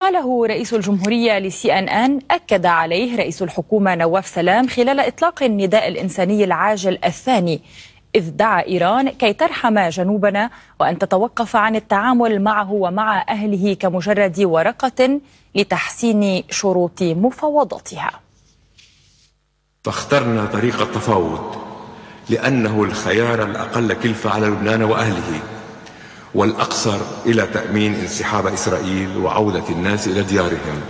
فعله رئيس الجمهورية لCNN أكد عليه رئيس الحكومة نواف سلام خلال إطلاق النداء الإنساني العاجل الثاني، إذ دعا إيران كي ترحم جنوبنا وأن تتوقف عن التعامل معه ومع أهله كمجرد ورقة لتحسين شروط مفاوضاتها. فاخترنا طريق التفاوض لأنه الخيار الأقل كلفة على لبنان وأهله، والأقصر إلى تأمين انسحاب إسرائيل وعودة الناس إلى ديارهم.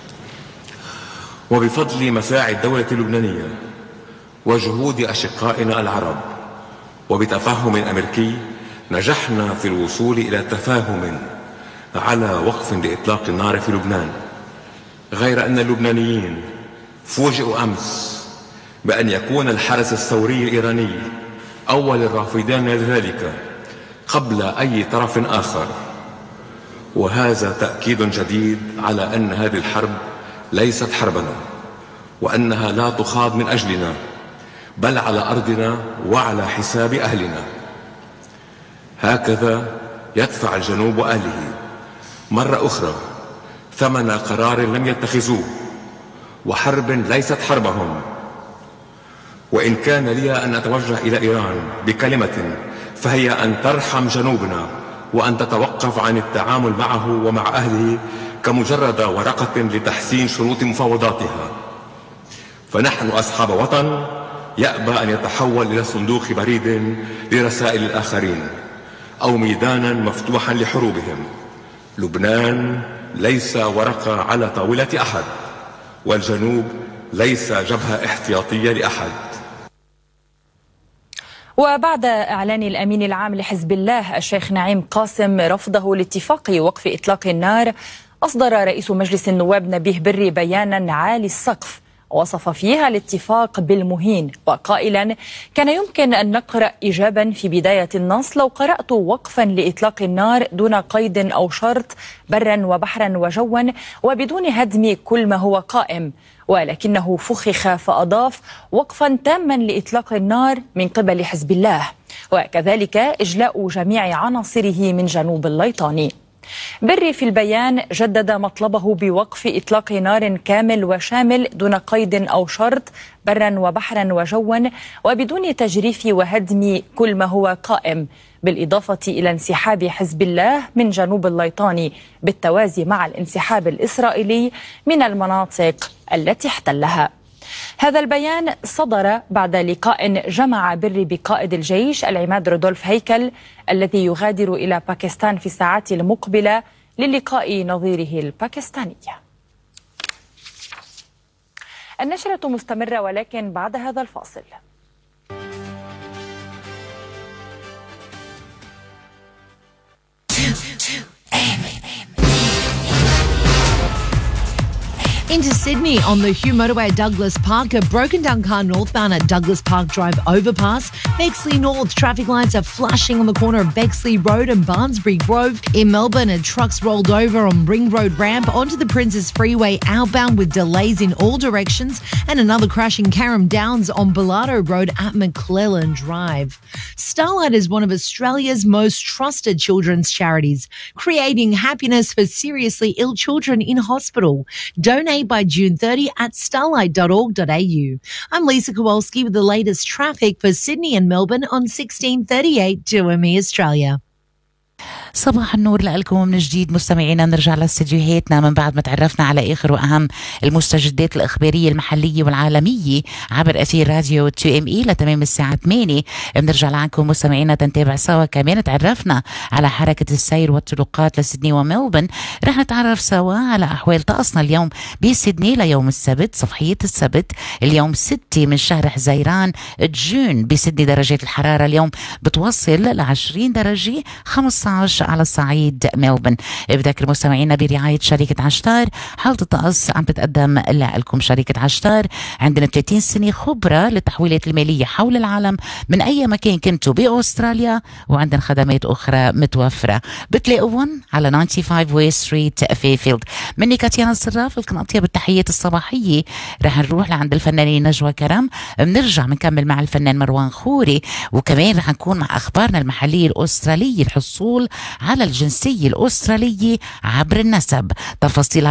وبفضل مساعي الدولة اللبنانية وجهود أشقائنا العرب وبتفهم أمريكي نجحنا في الوصول إلى تفاهم على وقف لإطلاق النار في لبنان، غير أن اللبنانيين فوجئوا أمس بأن يكون الحرس الثوري الإيراني أول الرافضين لذلك قبل أي طرف آخر، وهذا تأكيد جديد على أن هذه الحرب ليست حربنا، وأنها لا تخاض من أجلنا بل على أرضنا وعلى حساب أهلنا. هكذا يدفع الجنوب وأهله مرة أخرى ثمن قرار لم يتخذوه وحرب ليست حربهم. وإن كان لي أن أتوجه إلى إيران بكلمة فهي أن ترحم جنوبنا وأن تتوقف عن التعامل معه ومع أهله كمجرد ورقة لتحسين شروط مفاوضاتها. فنحن أصحاب وطن يأبى أن يتحول إلى صندوق بريد لرسائل الآخرين أو ميدانا مفتوحا لحروبهم. لبنان ليس ورقة على طاولة أحد، والجنوب ليس جبهة احتياطية لأحد. وبعد إعلان الأمين العام لحزب الله الشيخ نعيم قاسم رفضه لاتفاق وقف إطلاق النار، أصدر رئيس مجلس النواب نبيه بري بيانا عالي السقف وصف فيها الاتفاق بالمهين، وقائلا: كان يمكن أن نقرأ إيجابا في بداية النص لو قرأت وقفا لإطلاق النار دون قيد أو شرط برا وبحرا وجوا وبدون هدم كل ما هو قائم، ولكنه فخخ فأضاف: وقفا تاما لإطلاق النار من قبل حزب الله، وكذلك إجلاء جميع عناصره من جنوب الليطاني. بري في البيان جدد مطلبه بوقف إطلاق نار كامل وشامل دون قيد أو شرط برا وبحرا وجوا وبدون تجريف وهدم كل ما هو قائم، بالإضافة إلى انسحاب حزب الله من جنوب الليطاني بالتوازي مع الانسحاب الإسرائيلي من المناطق التي احتلها. هذا البيان صدر بعد لقاء جمع بري بقائد الجيش العماد رودولف هيكل الذي يغادر إلى باكستان في الساعات المقبلة للقاء نظيره الباكستاني. النشرة مستمرة ولكن بعد هذا الفاصل. Into Sydney on the Hugh Motorway at Douglas Park. A broken down car northbound at Douglas Park Drive overpass. Bexley North traffic lights are flashing on the corner of Bexley Road and Barnsbury Grove. In Melbourne, a truck's rolled over on Ring Road ramp onto the Princes Freeway outbound with delays in all directions. And another crash in Carrum Downs on Bilardo Road at McClellan Drive. Starlight is one of Australia's most trusted children's charities, creating happiness for seriously ill children in hospital. Donate by June 30 at starlight.org.au. I'm Lisa Kowalski with the latest traffic for Sydney and Melbourne on 1638 2ME Australia. صباح النور لكم من جديد مستمعينا. نرجع لاستديوهاتنا من بعد ما تعرفنا على آخر وأهم المستجدات الإخبارية المحلية والعالمية عبر أثير راديو 2ME لتمام الساعة 8. بنرجع لعنكم مستمعينا تنتابع سوا. كمان تعرفنا على حركة السير والطرقات لسيدني وملبن. رح نتعرف سوا على أحوال طقسنا اليوم بسيدني ليوم السبت. صباحية السبت اليوم 6 من شهر حزيران جون. بسيدني درجات الحرارة اليوم بتوصل ل 20 درجة 15 على الصعيد ملبن. بذكر مستمعينا برعاية شركة عشتار. حالة الطقس عم تتقدم لكم شركة عشتار. عندنا 30 سنة خبرة للتحويلات المالية حول العالم من أي مكان كنتوا بأستراليا، وعندنا خدمات أخرى متوفرة بتلاقوهم على 95 وي ستريت فيفيلد. مني كاتيانا الصراف لكم أطيب التحيات الصباحية. رح نروح لعند الفنانين نجوى كرم، بنرجع بنكمل مع الفنان مروان خوري، وكمان رح نكون مع أخبارنا المحلية الأسترالية، الحصول على الجنسية الأسترالية عبر النسب. تفاصيل